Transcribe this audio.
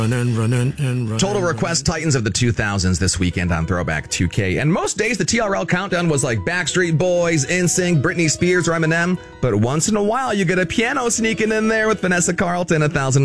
Total request Titans of the 2000s this weekend on Throwback 2K. And most days the TRL countdown was like Backstreet Boys, NSYNC, Britney Spears, or Eminem. But once in a while you get a piano sneaking in there with Vanessa Carlton, 1,000